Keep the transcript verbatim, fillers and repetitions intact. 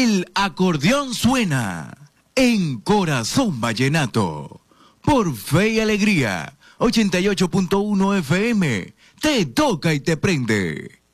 El acordeón suena en Corazón Vallenato. Por Fe y Alegría, ochenta y ocho punto uno F M. Te toca y te prende.